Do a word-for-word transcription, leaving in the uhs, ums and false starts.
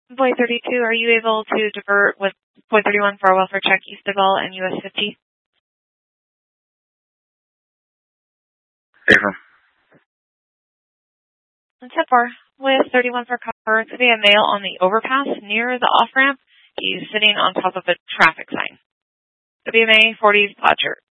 Boy thirty-two, are you able to divert with Boy thirty-one for a welfare check East of L and U S fifty? Affirm. And ten four, with thirty-one for cover, could be a male on the overpass near the off-ramp. He's sitting on top of a traffic sign. W M A forty, Plod Church.